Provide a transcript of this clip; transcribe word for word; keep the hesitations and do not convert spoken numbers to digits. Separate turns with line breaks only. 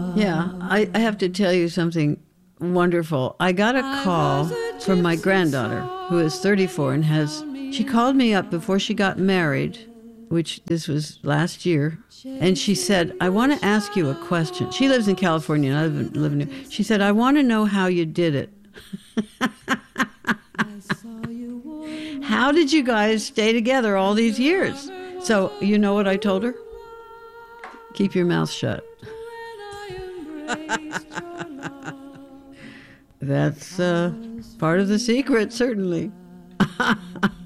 Yeah, I, I have to tell you something wonderful. I got a call from my granddaughter, who is thirty-four and has, she called me up before she got married, which this was last year, and she said, I want to ask you a question. She lives in California, and I live, live in New She said, I want to know how you did it. How did you guys stay together all these years? So, you know what I told her? Keep your mouth shut. That's uh, part of the secret, certainly.